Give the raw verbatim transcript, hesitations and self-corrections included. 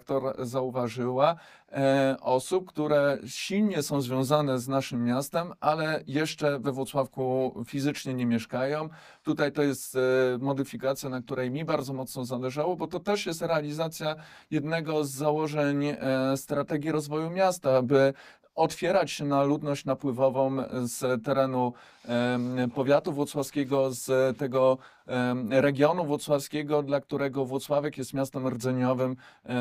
redaktor zauważyła, e, osób, które silnie są związane z naszym miastem, ale jeszcze we Włocławku fizycznie nie mieszkają. Tutaj to jest e, modyfikacja, na której mi bardzo mocno zależało, bo to też jest realizacja jednego z założeń e, strategii rozwoju miasta, aby otwierać się na ludność napływową z terenu em, powiatu włocławskiego, z tego em, regionu włocławskiego, dla którego Włocławek jest miastem rdzeniowym.